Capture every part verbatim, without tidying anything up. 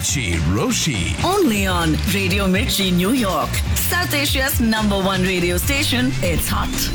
Mirchi Roshi. Only on Radio Mirchi, New York. South Asia's number one radio station. It's hot.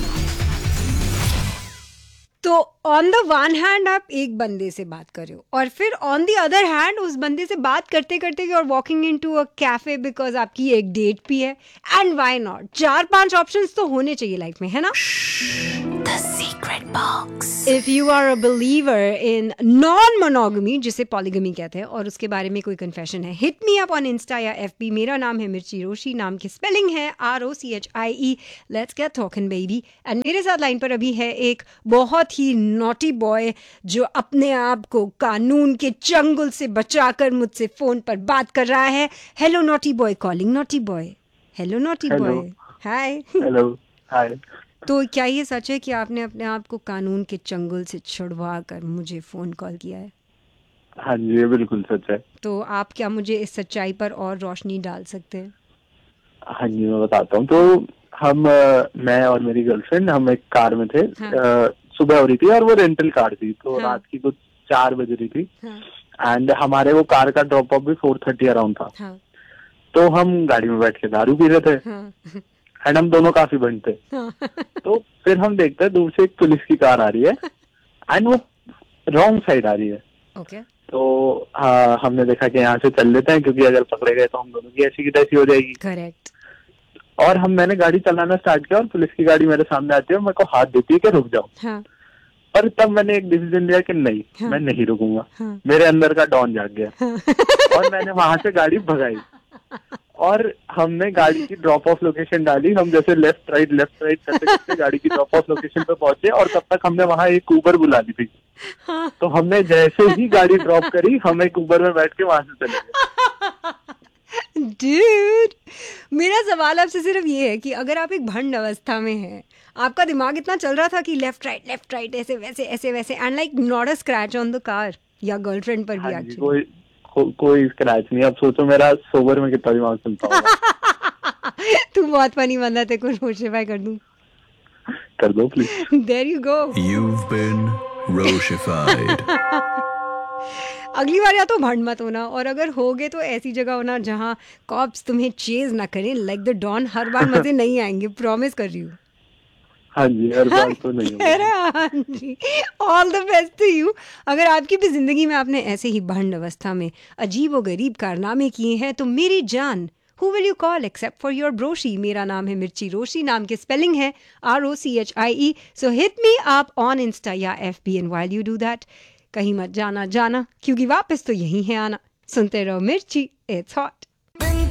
तो on the one hand आप एक बंदे से बात कर रहे हो और फिर ऑन द अदर हैंड उस बंदे से बात करते करते you are walking into a cafe because आपकी एक डेट भी है. And why not? चार पांच ऑप्शंस तो होने चाहिए लाइफ में, है ना? The secret box. If you are a believer in non monogamy, जिसे पॉलीगमी कहते हैं, और उसके बारे में कोई कन्फेशन है, hit me up on Insta या एफ बी. मेरा नाम है मिर्ची रोशी, नाम की स्पेलिंग है R O C H I E. Let's get talking baby. And मेरे साथ लाइन पर अभी है एक बहुत ही नॉटी बॉय जो अपने आप को कानून के चंगुल से बचाकर मुझसे फोन पर बात कर रहा है. Hello naughty boy, calling naughty boy. Hello naughty boy. हाय. हेलो. हाय. तो क्या ये सच है कि आपने अपने आप को कानून के चंगुल से छुड़वा कर मुझे फ़ोन कॉल किया है? हाँ जी, ये बिल्कुल सच है. तो आप क्या मुझे इस सच्चाई पर और रोशनी डाल सकते हैं? हाँ जी, मैं बताता हूँ. तो हम आ, मैं और मेरी गर्लफ्रेंड हम एक कार में थे. हाँ. आ, सुबह हो रही थी और वो रेंटल कार थी, तो हाँ. रात की कुछ चार बज रही थी. हाँ. एंड हमारे वो कार का ड्रॉप ऑफ भी फोर थर्टी अराउंड था. हाँ. तो हम गाड़ी में बैठ के दारू पी रहे थे. हाँ. एंड हम दोनों काफी बंद थे. हाँ. तो फिर हम देखते हैं दूर से एक पुलिस की कार आ रही है एंड वो रॉन्ग साइड आ रही है. ओके. तो आ, हमने देखा कि यहाँ से चल लेते हैं, क्योंकि अगर पकड़े गए तो हम दोनों की ऐसी की तैसी हो जाएगी. करेक्ट. और हम मैंने गाड़ी चलाना स्टार्ट किया और पुलिस की गाड़ी मेरे सामने आती है और मेरे को हाथ देती है कि रुक जाओ. हाँ. और तब मैंने एक डिसीजन लिया कि नहीं, हाँ. मैं नहीं रुकूंगा. हाँ. मेरे अंदर का डॉन जाग गया. हाँ. और मैंने वहां से गाड़ी भगाई और हमने गाड़ी की ड्रॉप ऑफ लोकेशन डाली. हम जैसे लेफ्ट राइट लेफ्ट राइट करते करते गाड़ी की ड्रॉप ऑफ लोकेशन पे पहुंचे और तब तक हमने वहां एक उबर बुला ली थी. हाँ. तो हमने जैसे ही गाड़ी ड्रॉप करी हम एक उबर में बैठ के वहां से चले गए. Dude, मेरा सवाल आपसे सिर्फ ये है कि अगर आप एक भंड अवस्था में हैं, आपका दिमाग इतना चल रहा था कि लेफ्ट राइट लेफ्ट राइट ऐसे वैसे ऐसे वैसे and like not a scratch on the car या गर्लफ्रेंड पर भी हाँ जी, एक्चुअली कोई को, कोई स्क्रैच नहीं. अब सोचो मेरा सोबर में कितना दिमाग चलता होगा. तू बहुत फनी बंदा, तेरे को रोशिफाई कर दूं. कर दो please. There you go. You've been Roshified. अगली बार या तो भंड मत होना, और अगर होगे तो ऐसी जगह होना जहाँ कॉप्स तुम्हें चेज ना करें लाइक द डॉन. हर बार मजे नहीं आएंगे, प्रॉमिस कर रही हूँ. हाँ जी, हर बार तो नहीं होगा. हाँ जी. All the best to you. अगर आपकी भी जिंदगी में आपने ऐसे ही भंड अवस्था में अजीब व गरीब कारनामे किए हैं तो मेरी जान, who will you call except for your broshi? मेरा नाम है मिर्ची रोशी, नाम की स्पेलिंग है R O C H I E. So hit me up on Insta या F B. And while you do that, कहीं मत जाना जाना, क्योंकि वापस तो यही है आना. सुनते रहो मिर्ची, इट्स हॉट.